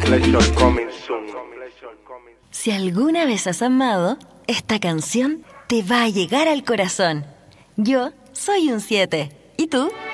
Si alguna vez has amado, esta canción te va a llegar al corazón. Yo soy un 7. ¿Y tú?